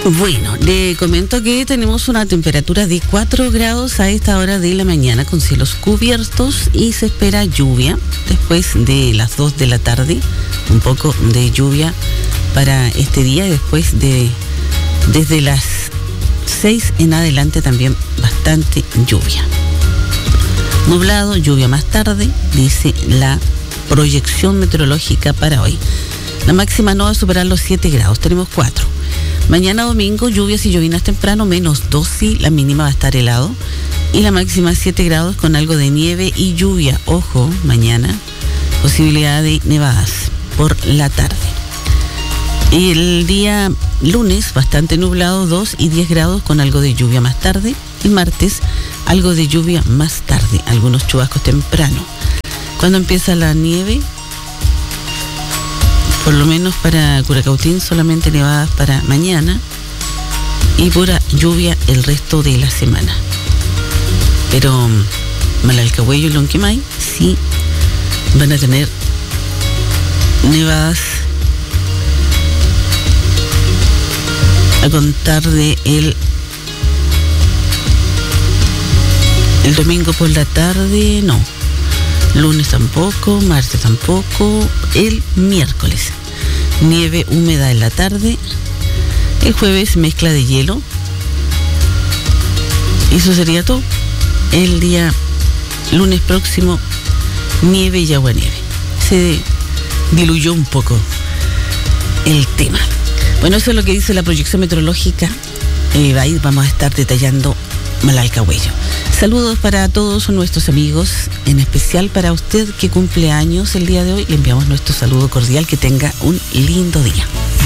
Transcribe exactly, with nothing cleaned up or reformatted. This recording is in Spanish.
Bueno, le comento que tenemos una temperatura de cuatro grados a esta hora de la mañana con cielos cubiertos y se espera lluvia después de las dos de la tarde, un poco de lluvia para este día y después de desde las seis en adelante también bastante lluvia. Nublado, lluvia más tarde, dice la proyección meteorológica para hoy. La máxima no va a superar los siete grados, tenemos cuatro. Mañana domingo, lluvias y llovinas temprano, menos dos y la mínima va a estar helado. Y la máxima siete grados con algo de nieve y lluvia. Ojo, mañana, posibilidad de nevadas por la tarde. Y el día lunes, bastante nublado, dos y diez grados con algo de lluvia más tarde. El martes, algo de lluvia más tarde, algunos chubascos temprano. Cuando empieza la nieve, por lo menos para Curacautín, solamente nevadas para mañana y pura lluvia el resto de la semana. Pero Malalcahuello y Lonquimay sí van a tener nevadas a contar de el, el domingo por la tarde, no. Lunes tampoco, martes tampoco, el miércoles. Nieve húmeda en la tarde. El jueves mezcla de hielo. Eso sería todo. El día lunes próximo, nieve y aguanieve. Se diluyó un poco el tema. Bueno, eso es lo que dice la proyección meteorológica. Eh, ahí vamos a estar detallando Malalcahuello. Saludos para todos nuestros amigos, en especial para usted que cumple años el día de hoy. Le enviamos nuestro saludo cordial, que tenga un lindo día.